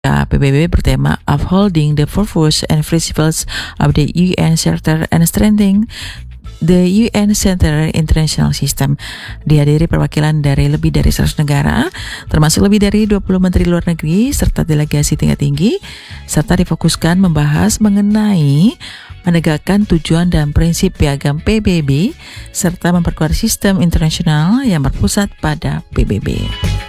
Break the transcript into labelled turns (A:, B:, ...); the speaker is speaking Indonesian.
A: PBB bertema Upholding the Purpose and Principles of the UN Charter and Strengthening the UN Center International System. Dihadiri perwakilan dari lebih dari 100 negara, termasuk lebih dari 20 menteri luar negeri serta delegasi tingkat tinggi, serta difokuskan membahas mengenai menegakkan tujuan dan prinsip piagam PBB serta memperkuat sistem internasional yang berpusat pada PBB.